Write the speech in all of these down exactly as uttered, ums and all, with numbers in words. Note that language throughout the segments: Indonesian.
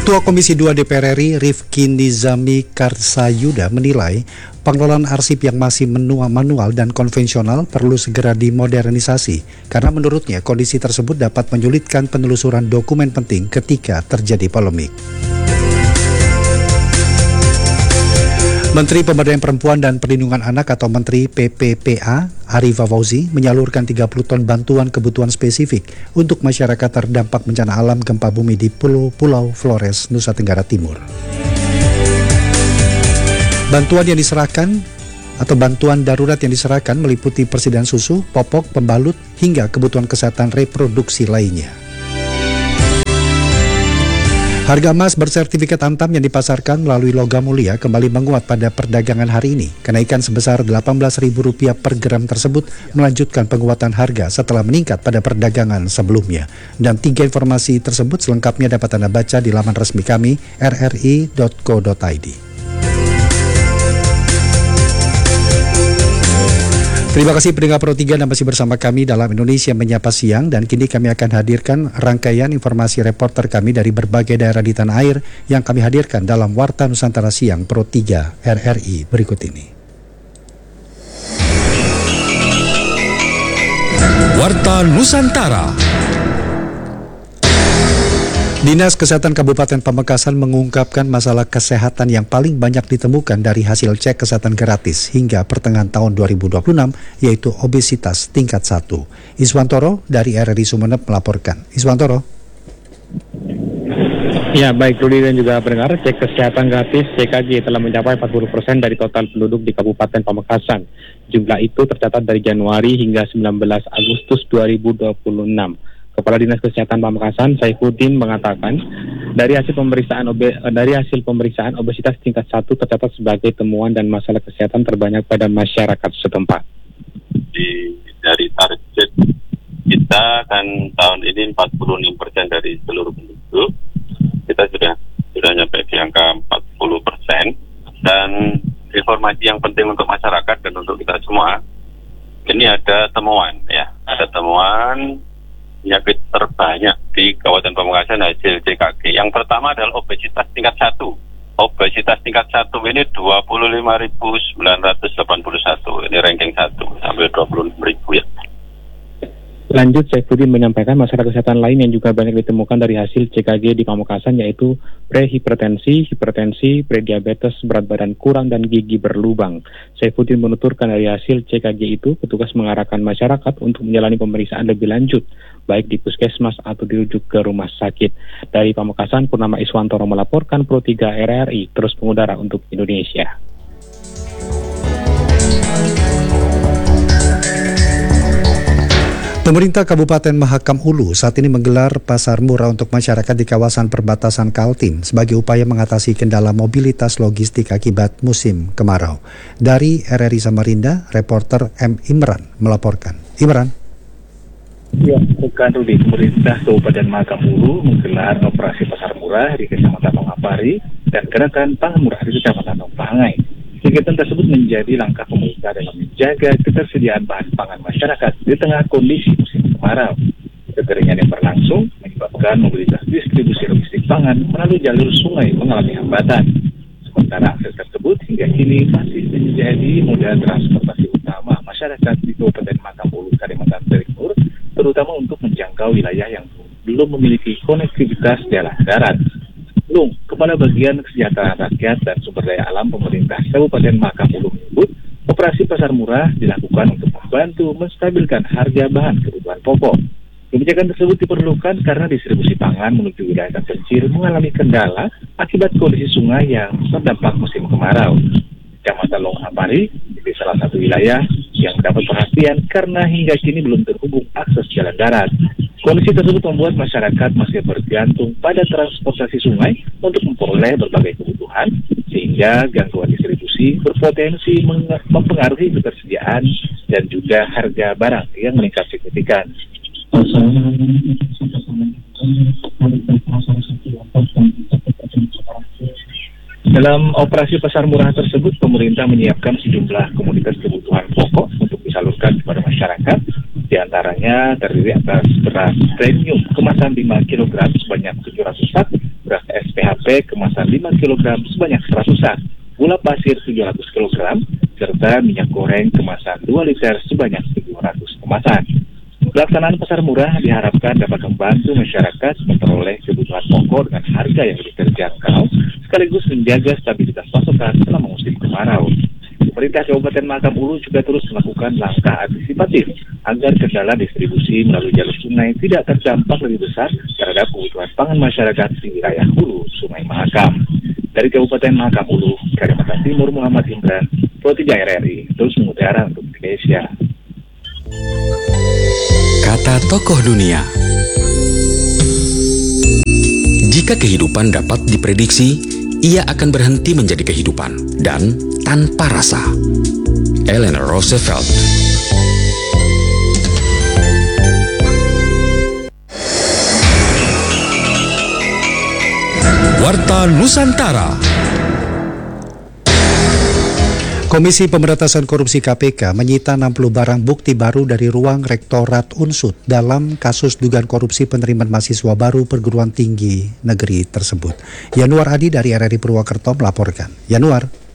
Ketua Komisi dua D P R R I Rifki Nizami Karsayuda menilai pengelolaan arsip yang masih menua manual dan konvensional perlu segera dimodernisasi karena menurutnya kondisi tersebut dapat menyulitkan penelusuran dokumen penting ketika terjadi polemik. Menteri Pemberdayaan Perempuan dan Perlindungan Anak atau Menteri P P P A, Arifah Fauzi, menyalurkan tiga puluh ton bantuan kebutuhan spesifik untuk masyarakat terdampak bencana alam gempa bumi di Pulau-Pulau Flores, Nusa Tenggara Timur. Bantuan yang diserahkan atau bantuan darurat yang diserahkan meliputi persediaan susu, popok, pembalut, hingga kebutuhan kesehatan reproduksi lainnya. Harga emas bersertifikat Antam yang dipasarkan melalui Logam Mulia kembali menguat pada perdagangan hari ini. Kenaikan sebesar delapan belas ribu rupiah per gram tersebut melanjutkan penguatan harga setelah meningkat pada perdagangan sebelumnya. Dan tiga informasi tersebut selengkapnya dapat Anda baca di laman resmi kami r r i dot co dot i d. Terima kasih pendengar Pro tiga dan masih bersama kami dalam Indonesia Menyapa Siang, dan kini kami akan hadirkan rangkaian informasi reporter kami dari berbagai daerah di tanah air yang kami hadirkan dalam Warta Nusantara Siang Pro tiga R R I berikut ini. Warta Nusantara. Dinas Kesehatan Kabupaten Pamekasan mengungkapkan masalah kesehatan yang paling banyak ditemukan dari hasil cek kesehatan gratis hingga pertengahan tahun dua ribu dua puluh enam, yaitu obesitas tingkat satu. Iswantoro dari R R I Sumeneb melaporkan. Iswantoro. Ya, baik Rudi dan juga pendengar, cek kesehatan gratis C K G telah mencapai empat puluh persen dari total penduduk di Kabupaten Pamekasan. Jumlah itu tercatat dari Januari hingga sembilan belas Agustus dua ribu dua puluh enam. Kepala Dinas Kesehatan Pamekasan, Saifuddin, mengatakan dari hasil pemeriksaan obe, dari hasil pemeriksaan obesitas tingkat satu tercatat sebagai temuan dan masalah kesehatan terbanyak pada masyarakat setempat. Di, dari target kita kan tahun ini empat puluh enam persen dari seluruh penduduk, kita sudah sudah nyampe di angka empat puluh persen, dan informasi yang penting untuk masyarakat dan untuk kita semua, ini ada temuan ya, ada temuan penyakit terbanyak di Kabupaten Pamekasan hasil C K G. Yang pertama adalah obesitas tingkat satu. Obesitas tingkat satu ini dua puluh lima ribu sembilan ratus delapan puluh satu. Ini ranking satu sampai dua puluh enam ribu ya. Lanjut, Saifuddin menyampaikan masalah kesehatan lain yang juga banyak ditemukan dari hasil C K G di Pamekasan, yaitu prehipertensi, hipertensi, prediabetes, berat badan kurang, dan gigi berlubang. Saifuddin menuturkan dari hasil C K G itu, petugas mengarahkan masyarakat untuk menjalani pemeriksaan lebih lanjut, baik di puskesmas atau dirujuk ke rumah sakit. Dari Pamekasan, Purnama Iswantoro melaporkan Pro tiga R R I, terus mengudara untuk Indonesia. Pemerintah Kabupaten Mahakam Hulu saat ini menggelar pasar murah untuk masyarakat di kawasan perbatasan Kaltim sebagai upaya mengatasi kendala mobilitas logistik akibat musim kemarau. Dari R R I Samarinda, reporter M. Imran melaporkan. Imran. Ya, bukan Rudi, pemerintah Kabupaten Mahakam Hulu menggelar operasi pasar murah di Kecamatan Nongapari dan gerakan pangan murah di Kecamatan Nongpahangai. Kegiatan tersebut menjadi langkah pemerintah dalam menjaga ketersediaan bahan pangan masyarakat di tengah kondisi musim kemarau. Kekeringan yang berlangsung menyebabkan mobilitas distribusi logistik pangan melalui jalur sungai mengalami hambatan. Sementara akses tersebut hingga kini masih menjadi moda transportasi utama masyarakat di Kabupaten Mahakam Hulu, Kalimantan Timur, terutama untuk menjangkau wilayah yang belum memiliki konektivitas jalan darat. Lung, Kepala Bagian Kesejahteraan Rakyat dan Sumber Daya Alam Pemerintah Kabupaten Mahakam Hulu menyebut, operasi pasar murah dilakukan untuk membantu menstabilkan harga bahan kebutuhan pokok. Kebijakan tersebut diperlukan karena distribusi pangan menuju wilayah terpencil mengalami kendala akibat kondisi sungai yang terdampak musim kemarau. Kecamatan Nongapari menjadi salah satu wilayah yang mendapat perhatian karena hingga kini belum terhubung akses jalan darat. Kondisi tersebut membuat masyarakat masih bergantung pada transportasi sungai untuk memperoleh berbagai kebutuhan, sehingga gangguan distribusi berpotensi mempengaruhi ketersediaan dan juga harga barang yang meningkat signifikan. Dalam operasi pasar murah tersebut, pemerintah menyiapkan sejumlah komoditas kebutuhan pokok untuk disalurkan kepada masyarakat. Di antaranya terdiri atas beras premium kemasan lima kilogram sebanyak tujuh ratus sak, beras S P H P kemasan lima kilogram sebanyak seratusan, gula pasir tujuh ratus kilogram, serta minyak goreng kemasan dua liter sebanyak tujuh ratus kemasan. Pelaksanaan pasar murah diharapkan dapat membantu masyarakat memperoleh kebutuhan pokok dengan harga yang lebih terjangkau, sekaligus menjaga stabilitas pasokan selama musim kemarau. Pemerintah Kabupaten Mahakam Ulu juga terus melakukan langkah antisipatif agar kendala distribusi melalui jalur sungai tidak terdampak lebih besar terhadap kebutuhan pangan masyarakat di wilayah hulu Sungai Mahakam. Dari Kabupaten Mahakam Ulu, Kalimantan Timur, Muhammad Imran, Pro tiga R R I, terus mengutara untuk Indonesia. Kata tokoh dunia. Jika kehidupan dapat diprediksi, ia akan berhenti menjadi kehidupan dan tanpa rasa. Eleanor Roosevelt. Warta Nusantara. Komisi Pemberantasan Korupsi K P K menyita enam puluh barang bukti baru dari ruang Rektorat Unsud dalam kasus dugaan korupsi penerimaan mahasiswa baru perguruan tinggi negeri tersebut. Yanuar Adi dari R R I Purwokerto melaporkan. Yanuar.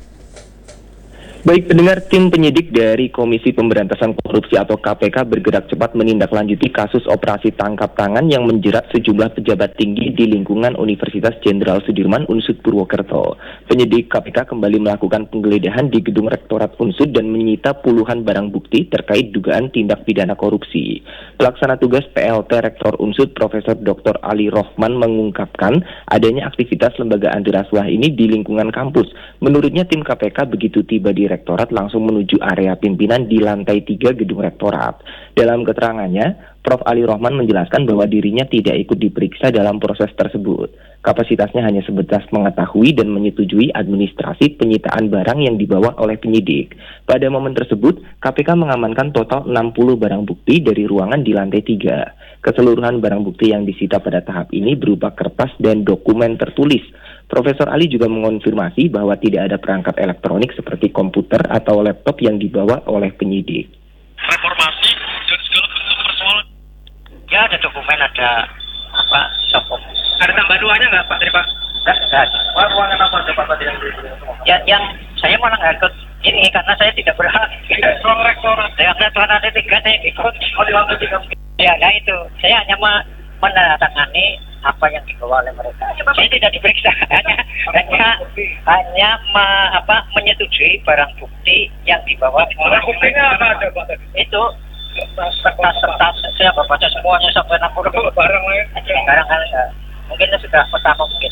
Baik pendengar, tim penyidik dari Komisi Pemberantasan Korupsi atau K P K bergerak cepat menindaklanjuti kasus operasi tangkap tangan yang menjerat sejumlah pejabat tinggi di lingkungan Universitas Jenderal Sudirman Unsud Purwokerto. Penyidik K P K kembali melakukan penggeledahan di gedung Rektorat Unsud dan menyita puluhan barang bukti terkait dugaan tindak pidana korupsi. Pelaksana tugas P L T Rektor Unsud Profesor Doktor Ali Rohman mengungkapkan adanya aktivitas lembaga anti rasuah ini di lingkungan kampus. Menurutnya tim K P K begitu tiba di Rektorat langsung menuju area pimpinan di lantai tiga gedung Rektorat. Dalam keterangannya, Prof Ali Rohman menjelaskan bahwa dirinya tidak ikut diperiksa dalam proses tersebut. Kapasitasnya hanya sebatas mengetahui dan menyetujui administrasi penyitaan barang yang dibawa oleh penyidik. Pada momen tersebut, K P K mengamankan total enam puluh barang bukti dari ruangan di lantai tiga. Keseluruhan barang bukti yang disita pada tahap ini berupa kertas dan dokumen tertulis. Profesor Ali juga mengonfirmasi bahwa tidak ada perangkat elektronik seperti komputer atau laptop yang dibawa oleh penyidik. Reformasi dan segala bentuk persoalan. Ya ada dokumen, ada apa, sopok. Ada tambah duanya nggak Pak dari Pak? Nggak ada. Wah, ruangan apa Pak tadi yang Ya, yang saya malah nggak ikut ini karena saya tidak berhak. Ruang rektorat. Yang rektorat ada tiga saya ikut. Oh di lantai tiga. Ya, nah itu. Saya hanya menandatangani apa yang dibawa oleh mereka. Saya tidak diperiksa, hanya hanya hanya me, apa, menyetujui barang bukti yang dibawa. Barang buktinya apa ada Pak? Itu kertas-kertas saya baca semuanya sampai enam puluh barang lain. Barang lain mungkin sudah pertama mungkin.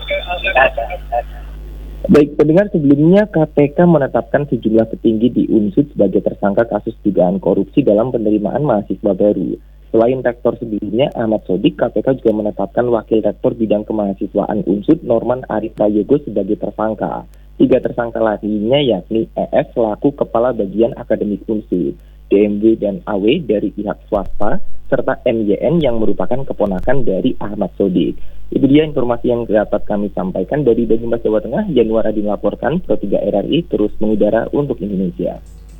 Ada, ada. Baik pendengar, sebelumnya K P K menetapkan sejumlah petinggi di Unsud sebagai tersangka kasus dugaan korupsi dalam penerimaan mahasiswa baru. Selain rektor sebelumnya Ahmad Sodik, K P K juga menetapkan wakil rektor bidang kemahasiswaan Unsud Norman Arif Prayogo sebagai tersangka. Tiga tersangka lainnya yakni E F selaku kepala bagian akademik Unsud, D M W dan A W dari pihak swasta, serta M Y N yang merupakan keponakan dari Ahmad Sodik. Itu dia informasi yang dapat kami sampaikan dari Banyumas, Jawa Tengah. Januar Adi melaporkan, Pro tiga R R I terus mengudara untuk Indonesia.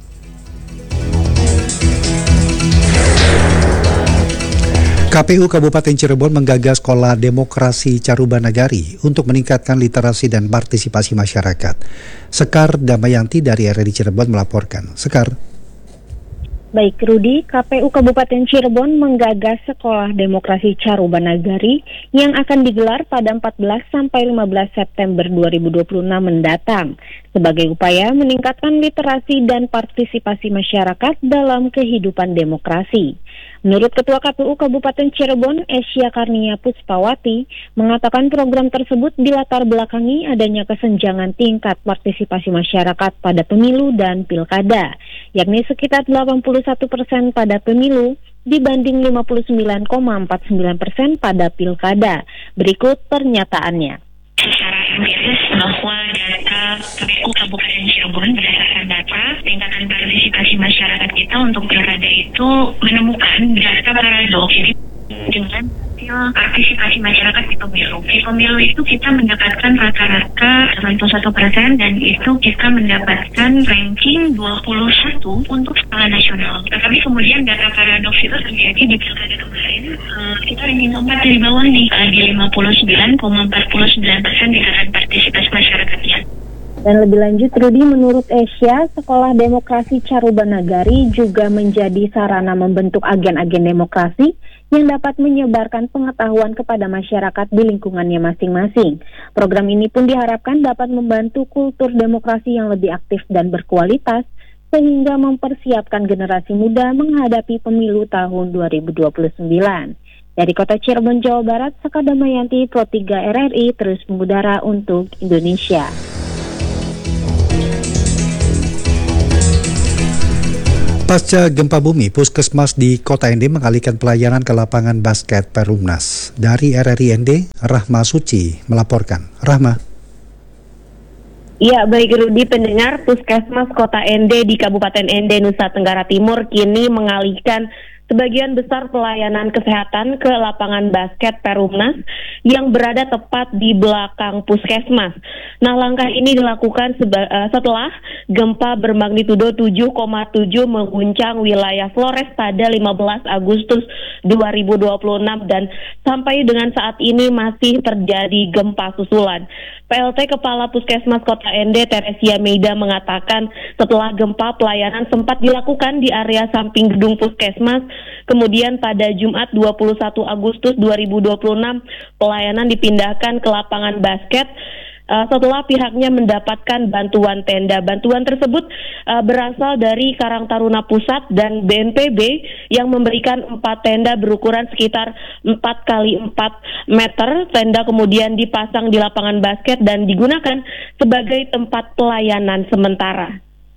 K P U Kabupaten Cirebon menggagas Sekolah Demokrasi Carubanagari untuk meningkatkan literasi dan partisipasi masyarakat. Sekar Damayanti dari R R I Cirebon melaporkan. Sekar. Baik, Rudi, K P U Kabupaten Cirebon menggagas Sekolah Demokrasi Carubanagari yang akan digelar pada empat belas sampai lima belas September dua ribu dua puluh enam mendatang sebagai upaya meningkatkan literasi dan partisipasi masyarakat dalam kehidupan demokrasi. Menurut Ketua K P U Kabupaten Cirebon, Esya Karnia Puspawati, mengatakan program tersebut dilatar belakangi adanya kesenjangan tingkat partisipasi masyarakat pada pemilu dan pilkada, yakni sekitar delapan puluh satu persen pada pemilu dibanding lima puluh sembilan koma empat sembilan persen pada pilkada. Berikut pernyataannya. Secara empiris bahwa data K P U Kabupaten Cirebon berdasarkan data tingkatan partisipasi masyarakat kita untuk pilkada itu menemukan data paradoks. Jadi dengan partisipasi masyarakat di pemilu. Di pemilu itu kita mendapatkan rata-rata sembilan puluh satu persen dan itu kita mendapatkan ranking dua puluh satu untuk skala nasional. Tetapi kemudian data paradoks itu terjadi di pilkada kemarin. Uh, kita ranking keempat dari bawah nih, uh, di lima puluh sembilan koma empat puluh sembilan persen tingkatan partisipasi masyarakatnya. Dan lebih lanjut, Rudi, menurut Asia, Sekolah Demokrasi Carubanagari juga menjadi sarana membentuk agen-agen demokrasi yang dapat menyebarkan pengetahuan kepada masyarakat di lingkungannya masing-masing. Program ini pun diharapkan dapat membantu kultur demokrasi yang lebih aktif dan berkualitas, sehingga mempersiapkan generasi muda menghadapi pemilu tahun dua ribu dua puluh sembilan. Dari kota Cirebon, Jawa Barat, Saka Damayanti, Pro tiga R R I, terus mengudara untuk Indonesia. Pasca gempa bumi, Puskesmas di Kota N D mengalihkan pelayanan ke lapangan basket Perumnas. Dari R R I N D, Rahma Suci melaporkan. Rahma. Ya, baik Rudi, pendengar, Puskesmas Kota N D di Kabupaten N D, Nusa Tenggara Timur kini mengalihkan sebagian besar pelayanan kesehatan ke lapangan basket Perumnas yang berada tepat di belakang Puskesmas. Nah, langkah ini dilakukan seba- uh, setelah gempa bermagnitudo tujuh koma tujuh mengguncang wilayah Flores pada lima belas Agustus dua ribu dua puluh enam dan sampai dengan saat ini masih terjadi gempa susulan. P L T Kepala Puskesmas Kota N D, Teresia Meida, mengatakan setelah gempa pelayanan sempat dilakukan di area samping gedung Puskesmas. Kemudian pada Jumat dua puluh satu Agustus dua ribu dua puluh enam pelayanan dipindahkan ke lapangan basket uh, setelah pihaknya mendapatkan bantuan tenda. Bantuan tersebut uh, berasal dari Karang Taruna Pusat dan B N P B yang memberikan empat tenda berukuran sekitar empat kali empat meter. Tenda kemudian dipasang di lapangan basket dan digunakan sebagai tempat pelayanan sementara.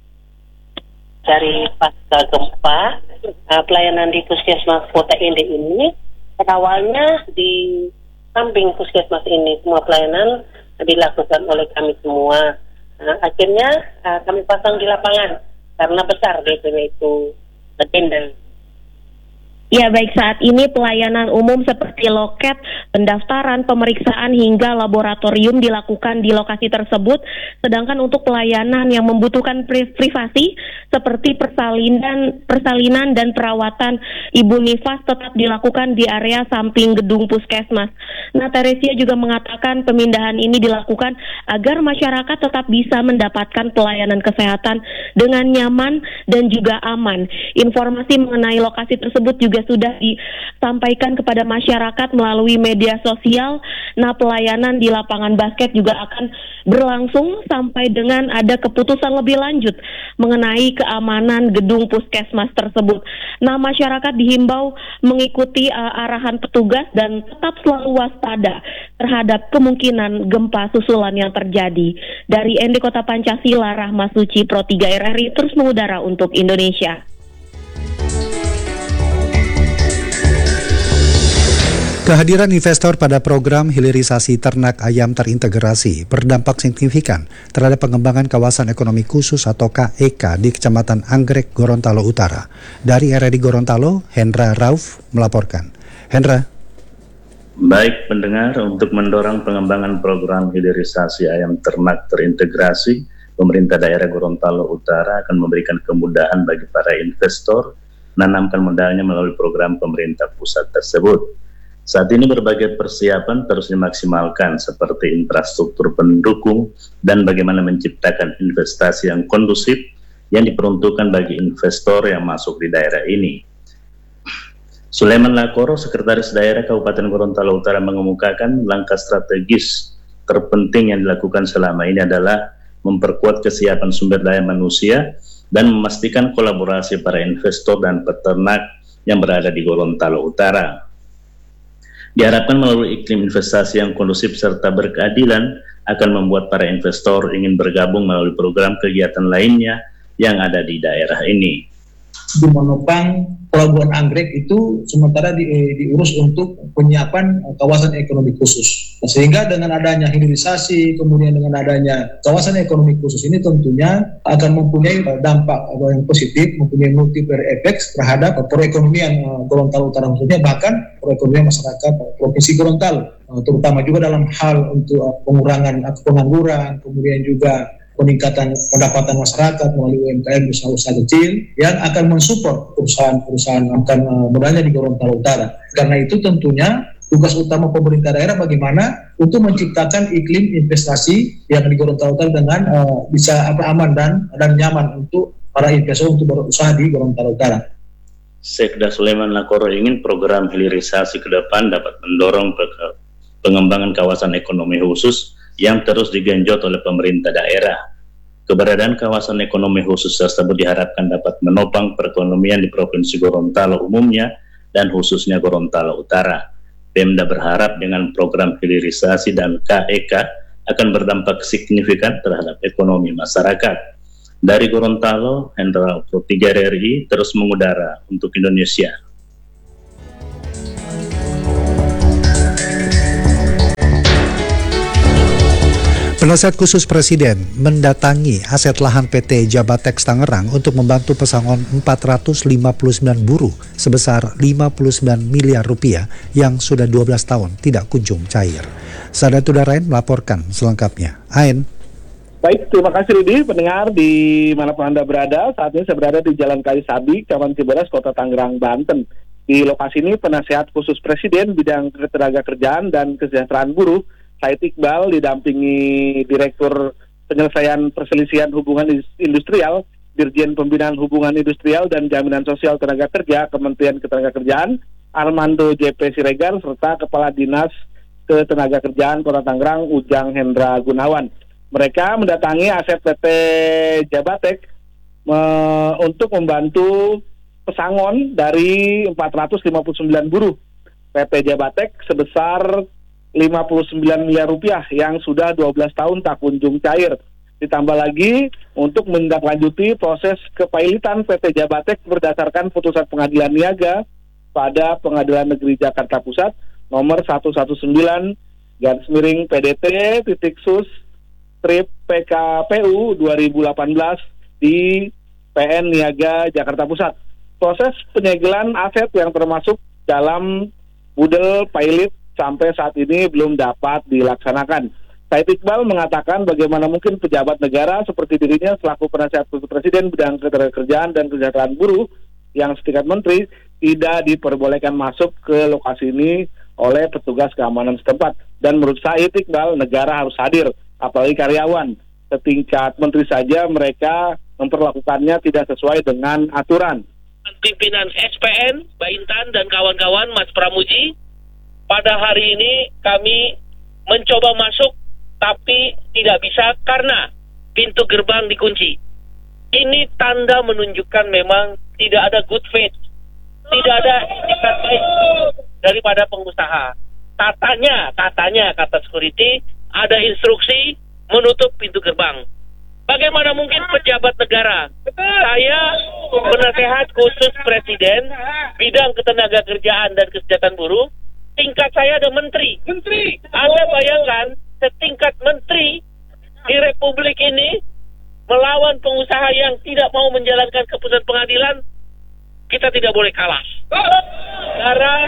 Dari pasca gempa, uh, pelayanan di Puskesmas Kota N D ini awalnya di samping Puskesmas ini semua pelayanan dilakukan oleh kami semua. Uh, akhirnya uh, kami pasang di lapangan karena besar D P-nya itu tenda. Ya, baik, saat ini pelayanan umum seperti loket, pendaftaran, pemeriksaan hingga laboratorium dilakukan di lokasi tersebut, sedangkan untuk pelayanan yang membutuhkan pri- privasi seperti persalinan, persalinan dan perawatan ibu nifas tetap dilakukan di area samping gedung Puskesmas. Nah, Teresia juga mengatakan pemindahan ini dilakukan agar masyarakat tetap bisa mendapatkan pelayanan kesehatan dengan nyaman dan juga aman. Informasi mengenai lokasi tersebut juga sudah disampaikan kepada masyarakat melalui media sosial. Nah, pelayanan di lapangan basket juga akan berlangsung sampai dengan ada keputusan lebih lanjut mengenai keamanan gedung Puskesmas tersebut. Nah, masyarakat dihimbau mengikuti uh, arahan petugas dan tetap selalu waspada terhadap kemungkinan gempa susulan yang terjadi. Dari N D Kota Pancasila, Rahma Suci, Pro tiga R R I, terus mengudara untuk Indonesia. Kehadiran investor pada program hilirisasi ternak ayam terintegrasi berdampak signifikan terhadap pengembangan kawasan ekonomi khusus atau K E K di Kecamatan Anggrek, Gorontalo Utara. Dari R R I Gorontalo, Hendra Rauf melaporkan. Hendra. Baik pendengar, untuk mendorong pengembangan program hilirisasi ayam ternak terintegrasi, pemerintah daerah Gorontalo Utara akan memberikan kemudahan bagi para investor menanamkan modalnya melalui program pemerintah pusat tersebut. Saat ini berbagai persiapan terus dimaksimalkan seperti infrastruktur pendukung dan bagaimana menciptakan investasi yang kondusif yang diperuntukkan bagi investor yang masuk di daerah ini. Sulaiman Lakoro, Sekretaris Daerah Kabupaten Gorontalo Utara, mengemukakan langkah strategis terpenting yang dilakukan selama ini adalah memperkuat kesiapan sumber daya manusia dan memastikan kolaborasi para investor dan peternak yang berada di Gorontalo Utara. Diharapkan melalui iklim investasi yang kondusif serta berkeadilan akan membuat para investor ingin bergabung melalui program kegiatan lainnya yang ada di daerah ini. di menopang Pelabuhan Anggrek itu sementara di, eh, diurus untuk penyiapan eh, kawasan ekonomi khusus. Nah, sehingga dengan adanya hilirisasi, kemudian dengan adanya kawasan ekonomi khusus ini tentunya akan mempunyai eh, dampak eh, yang positif, mempunyai multiplier effect terhadap eh, perekonomian eh, Gorontalo Utara khususnya, bahkan perekonomian masyarakat eh, Provinsi Gorontalo, eh, terutama juga dalam hal untuk eh, pengurangan eh, pengangguran, kemudian juga peningkatan pendapatan masyarakat melalui U M K M usaha-usaha kecil yang akan mensupport perusahaan-perusahaan akan uh, berada di Gorontalo Utara. Karena itu tentunya tugas utama pemerintah daerah bagaimana untuk menciptakan iklim investasi yang di Gorontalo Utara dengan uh, bisa apa aman dan dan nyaman untuk para investor untuk berusaha di Gorontalo Utara. Sekda Sulaiman Lakoro ingin program hilirisasi ke depan dapat mendorong pengembangan kawasan ekonomi khusus yang terus digenjot oleh pemerintah daerah. Keberadaan kawasan ekonomi khusus tersebut diharapkan dapat menopang perekonomian di Provinsi Gorontalo umumnya dan khususnya Gorontalo Utara. Pemda berharap dengan program hilirisasi dan K E K akan berdampak signifikan terhadap ekonomi masyarakat. Dari Gorontalo, Hendra Pro tiga R R I terus mengudara untuk Indonesia. Penasihat khusus Presiden mendatangi aset lahan P T Jabatex Tangerang untuk membantu pesangon empat ratus lima puluh sembilan buruh sebesar lima puluh sembilan miliar rupiah yang sudah dua belas tahun tidak kunjung cair. Sadatu Darain melaporkan selengkapnya. Ain. Baik, terima kasih Rudi, pendengar di manapun Anda berada. Saat ini saya berada di Jalan Kayu Sabik, Kecamatan Cibodas, Kota Tangerang, Banten. Di lokasi ini penasihat khusus Presiden bidang ketenagakerjaan dan kesejahteraan buruh Said Iqbal didampingi Direktur Penyelesaian Perselisihan Hubungan Industrial, Dirjen Pembinaan Hubungan Industrial dan Jaminan Sosial Tenaga Kerja, Kementerian Ketenagakerjaan, Armando J P Siregar, serta Kepala Dinas Ketenagakerjaan Kota Tangerang, Ujang Hendra Gunawan. Mereka mendatangi aset P T Jabatex me, untuk membantu pesangon dari empat ratus lima puluh sembilan buruh P T Jabatex sebesar lima puluh sembilan miliar rupiah yang sudah dua belas tahun tak kunjung cair. Ditambah lagi untuk menindaklanjuti proses kepailitan P T Jabatex berdasarkan putusan pengadilan niaga pada Pengadilan Negeri Jakarta Pusat nomor seratus sembilan belas garis miring P D T titik sus strip P K P U dua ribu delapan belas di P N Niaga Jakarta Pusat. Proses penyegelan aset yang termasuk dalam budel pailit sampai saat ini belum dapat dilaksanakan. Said Iqbal mengatakan bagaimana mungkin pejabat negara seperti dirinya selaku penasihat khusus Presiden bidang ketenagakerjaan dan kesejahteraan buruh yang setingkat menteri tidak diperbolehkan masuk ke lokasi ini oleh petugas keamanan setempat. Dan menurut Said Iqbal, negara harus hadir, apalagi karyawan. Setingkat menteri saja mereka memperlakukannya tidak sesuai dengan aturan. Pimpinan S P N, Mbak Intan dan kawan-kawan, Mas Pramuji, pada hari ini kami mencoba masuk tapi tidak bisa karena pintu gerbang dikunci. Ini tanda menunjukkan memang tidak ada good faith, tidak ada etikat baik daripada pengusaha. Katanya, katanya kata security ada instruksi menutup pintu gerbang. Bagaimana mungkin pejabat negara? Saya penasehat khusus Presiden bidang ketenagakerjaan dan kesejahteraan buruh. Tingkat saya ada menteri. Menteri. Anda bayangkan setingkat menteri di Republik ini melawan pengusaha yang tidak mau menjalankan keputusan pengadilan, kita tidak boleh kalah. Karena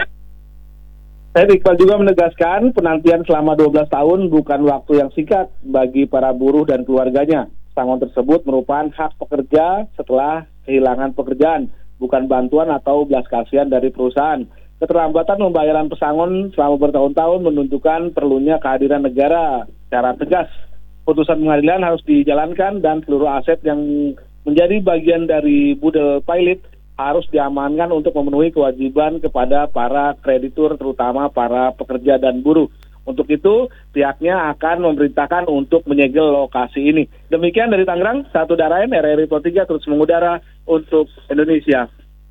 Said Iqbal juga menegaskan penantian selama dua belas tahun bukan waktu yang singkat bagi para buruh dan keluarganya. Pesangon tersebut merupakan hak pekerja setelah kehilangan pekerjaan, bukan bantuan atau belas kasihan dari perusahaan. Keterlambatan pembayaran pesangon selama bertahun-tahun menunjukkan perlunya kehadiran negara secara tegas. Putusan pengadilan harus dijalankan dan seluruh aset yang menjadi bagian dari budel pailit harus diamankan untuk memenuhi kewajiban kepada para kreditur, terutama para pekerja dan buruh. Untuk itu, pihaknya akan memerintahkan untuk menyegel lokasi ini. Demikian dari Tangerang, Satu Darain, R R I Pro tiga terus mengudara untuk Indonesia.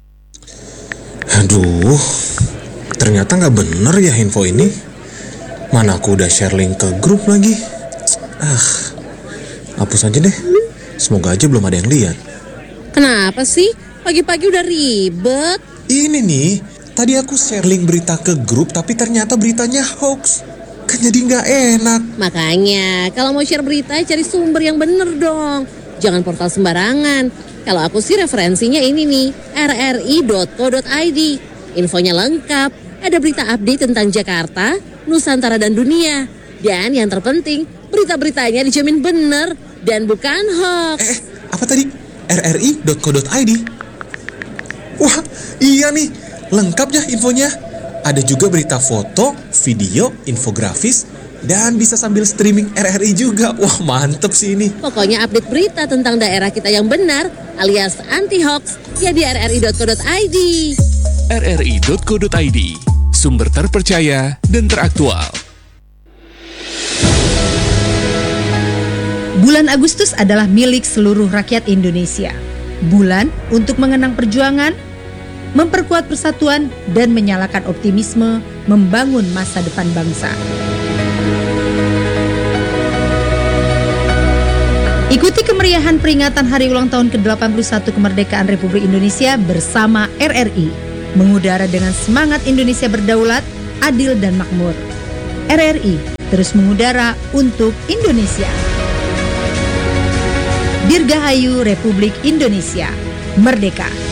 Aduh, ternyata nggak bener ya info ini. Mana aku udah share link ke grup lagi. Ah, hapus aja deh. Semoga aja belum ada yang lihat. Kenapa sih? Pagi-pagi udah ribet. Ini nih, tadi aku share link berita ke grup tapi ternyata beritanya hoax. Kan jadi nggak enak. Makanya, kalau mau share berita cari sumber yang bener dong. Jangan portal sembarangan. Kalau aku sih referensinya ini nih, r r i dot co dot i d. Infonya lengkap, ada berita update tentang Jakarta, Nusantara dan dunia. Dan yang terpenting, berita-beritanya dijamin bener dan bukan hoax. Eh, apa tadi? r r i dot co dot i d. Wah, iya nih, lengkap ya infonya. Ada juga berita foto, video, infografis, dan bisa sambil streaming R R I juga. Wah, mantep sih ini. Pokoknya update berita tentang daerah kita yang benar alias anti-hoax ya di r r i dot co dot i d. r r i dot co dot i d, sumber terpercaya dan teraktual. Bulan Agustus adalah milik seluruh rakyat Indonesia. Bulan untuk mengenang perjuangan, memperkuat persatuan, dan menyalakan optimisme membangun masa depan bangsa. Ikuti kemeriahan peringatan hari ulang tahun ke delapan puluh satu kemerdekaan Republik Indonesia bersama R R I, mengudara dengan semangat Indonesia berdaulat, adil dan makmur. R R I terus mengudara untuk Indonesia. Dirgahayu Republik Indonesia, merdeka!